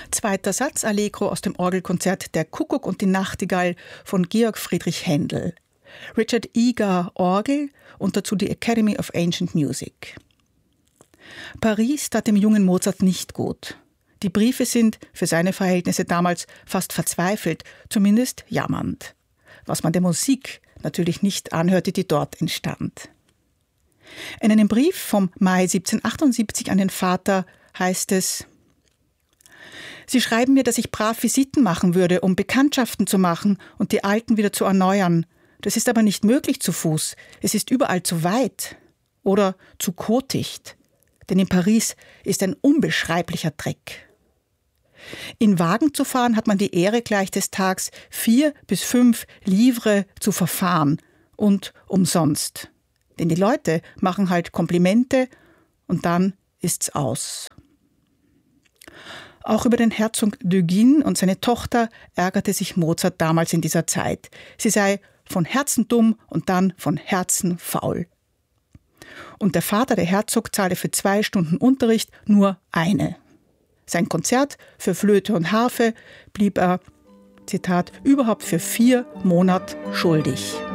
Zweiter Satz, Allegro aus dem Orgelkonzert Der Kuckuck und die Nachtigall von Georg Friedrich Händel. Richard Egar Orgel und dazu die Academy of Ancient Music. Paris tat dem jungen Mozart nicht gut. Die Briefe sind für seine Verhältnisse damals fast verzweifelt, zumindest jammernd. Was man der Musik natürlich nicht anhörte, die dort entstand. In einem Brief vom Mai 1778 an den Vater heißt es: Sie schreiben mir, dass ich brav Visiten machen würde, um Bekanntschaften zu machen und die alten wieder zu erneuern. Das ist aber nicht möglich zu Fuß. Es ist überall zu weit oder zu koticht. Denn in Paris ist ein unbeschreiblicher Dreck. In Wagen zu fahren hat man die Ehre, gleich des Tags 4 bis 5 Livres zu verfahren und umsonst. Denn die Leute machen halt Komplimente und dann ist's aus. Auch über den Herzog d'Eughine und seine Tochter ärgerte sich Mozart damals in dieser Zeit. Sie sei von Herzen dumm und dann von Herzen faul. Und der Vater, der Herzog, zahlte für 2 Stunden Unterricht nur eine. Sein Konzert für Flöte und Harfe blieb er, Zitat, überhaupt für 4 Monate schuldig.